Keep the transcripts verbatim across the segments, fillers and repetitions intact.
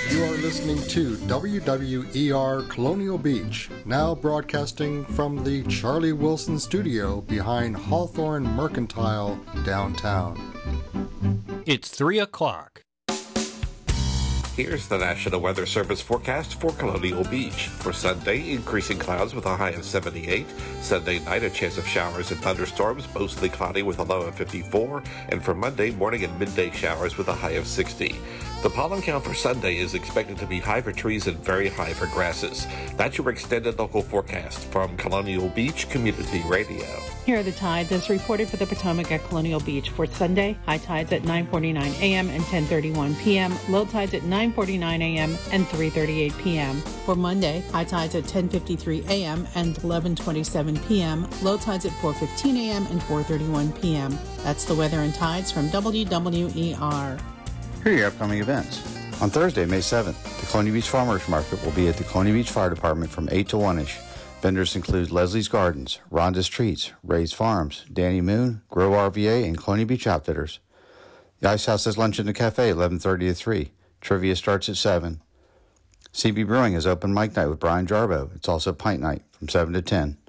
You are listening to W W E R Colonial Beach, now broadcasting from the Charlie Wilson studio behind Hawthorne Mercantile downtown. It's three o'clock. Here's the National Weather Service forecast for Colonial Beach. For Sunday, increasing clouds with a high of seventy-eight. Sunday night, a chance of showers and thunderstorms, mostly cloudy with a low of fifty-four. And for Monday, morning and midday showers with a high of sixty. The pollen count for Sunday is expected to be high for trees and very high for grasses. That's your extended local forecast from Colonial Beach Community Radio. Here are the tides as reported for the Potomac at Colonial Beach. For Sunday, high tides at nine forty-nine a.m. and ten thirty-one p.m., low tides at nine forty-nine a.m. and three thirty-eight p.m. For Monday, high tides at ten fifty-three a.m. and eleven twenty-seven p.m., low tides at four fifteen a.m. and four thirty-one p.m. That's the weather and tides from W W E R. Here are your upcoming events. On Thursday, May seventh, the Colonial Beach Farmers Market will be at the Colonial Beach Fire Department from eight to one-ish. Vendors include Leslie's Gardens, Rhonda's Treats, Ray's Farms, Danny Moon, Grow R V A, and Colonial Beach Outfitters. The Ice House has lunch in the cafe, eleven thirty to three. Trivia starts at seven. C B Brewing has open mic night with Brian Jarbo. It's also pint night from seven to ten.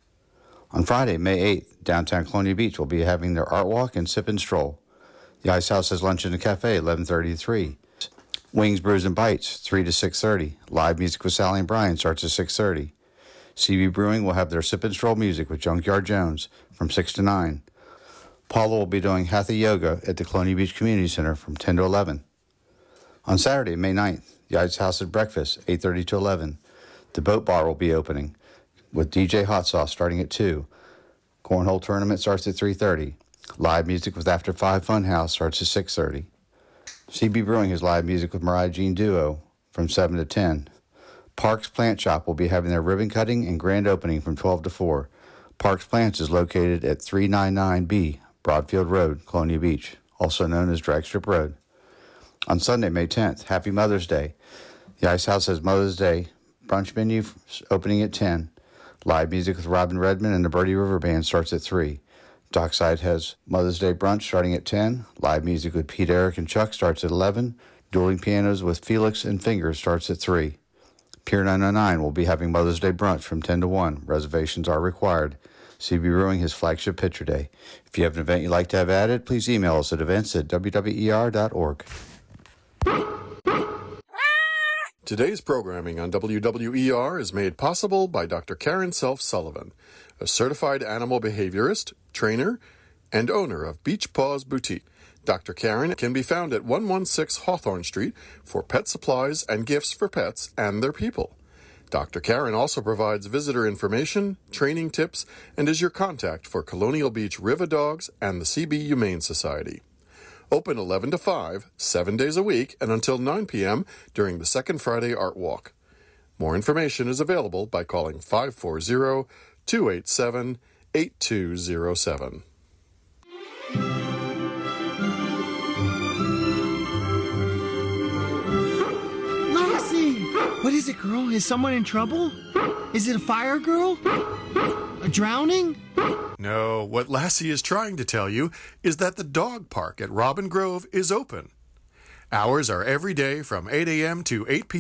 On Friday, May eighth, downtown Colonial Beach will be having their art walk and sip and stroll. The Ice House has lunch in the cafe, eleven thirty to three. Wings, Brews, and Bites, three to six thirty. Live music with Sally and Brian starts at six thirty. C B Brewing will have their sip and stroll music with Junkyard Jones from six to nine. Paula will be doing Hatha Yoga at the Colonial Beach Community Center from ten to eleven. On Saturday, May ninth, the Ice House has breakfast, eight thirty to eleven. The Boat Bar will be opening with D J Hot Sauce starting at two. Cornhole Tournament starts at three thirty. Live music with After Five Funhouse starts at six thirty. C B Brewing has live music with Mariah Jean Duo from seven to ten. Parks Plant Shop will be having their ribbon cutting and grand opening from twelve to four. Parks Plants is located at three ninety-nine B Broadfield Road, Colonial Beach, also known as Drag Strip Road. On Sunday, May tenth, Happy Mother's Day. The Ice House has Mother's Day brunch menu opening at ten. Live music with Robin Redmond and the Birdie River Band starts at three. Dockside has Mother's Day brunch starting at ten. Live music with Pete, Eric, and Chuck starts at eleven. Dueling pianos with Felix and Fingers starts at three. Pier nine oh nine will be having Mother's Day brunch from ten to one. Reservations are required. C B Brewing his flagship Picture Day. If you have an event you'd like to have added, please email us at events at w w e r dot org. Today's programming on W W E R is made possible by Doctor Karen Self Sullivan, a certified animal behaviorist, trainer, and owner of Beach Paws Boutique. Doctor Karen can be found at one sixteen Hawthorne Street for pet supplies and gifts for pets and their people. Doctor Karen also provides visitor information, training tips, and is your contact for Colonial Beach River Dogs and the C B Humane Society. Open eleven to five, seven days a week, and until nine p.m. during the Second Friday Art Walk. More information is available by calling five four zero, two eight seven, eight two zero seven. Lassie! What is it, girl? Is someone in trouble? Is it a fire, girl? A drowning? No, what Lassie is trying to tell you is that the dog park at Robin Grove is open. Hours are every day from eight a.m. to eight p.m.